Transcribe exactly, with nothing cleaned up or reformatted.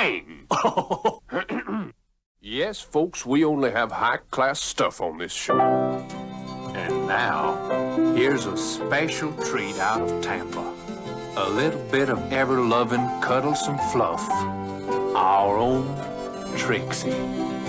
Wayne! Yes, folks, we only have high-class stuff on this show. And now, here's a special treat out of Tampa. A little bit of ever-loving, cuddlesome fluff. Our own Trixie.